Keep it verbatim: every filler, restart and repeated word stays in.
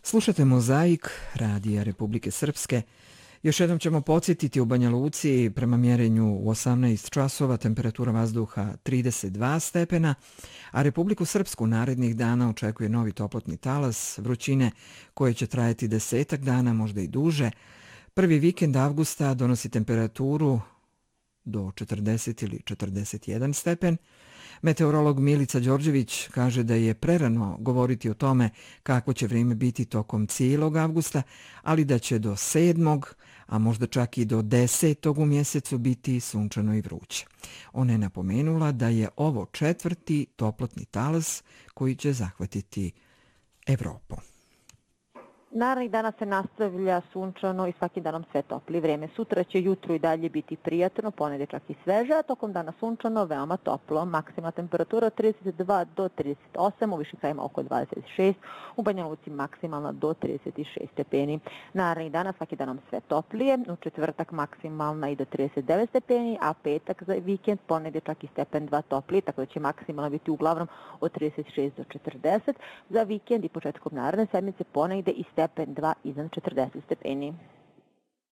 Slušate Mozaik Radija Republike Srpske. Još jednom ćemo podsjetiti u Banja Luci prema mjerenju u osamnaest časova temperatura vazduha trideset dva stepena, a Republiku Srpsku narednih dana očekuje novi toplotni talas, vrućine koje će trajati desetak dana, možda i duže. Prvi vikend avgusta donosi temperaturu do četrdeset ili četrdeset jedan stepen. Meteorolog Milica Đorđević kaže da je prerano govoriti o tome kako će vrijeme biti tokom cijelog avgusta, ali da će do sedmog, a možda čak i do desetog u mjesecu biti sunčano i vruće. Ona je napomenula da je ovo četvrti toplotni talas koji će zahvatiti Evropu. Narednih dana se nastavlja sunčano i svakim danom sve toplije vrijeme. Sutra će jutro i dalje biti prijatno, ponedjeljak čak i sveže, a tokom dana sunčano, veoma toplo. Maksimalna temperatura od trideset dva do trideset osam, u višim krajima oko dvadeset šest, u Banja Luci maksimalna do trideset šest stepeni. Narednih dana svakim danom sve toplije, u četvrtak maksimalna i do trideset devet stepeni, a petak za vikend ponedjeljak čak i stepen dva toplije, tako da će maksimalno biti uglavnom od trideset šest do četrdeset. Za vikend i početkom naredne sedmice ponegde i stepen dva iznad četrdeset stepeni.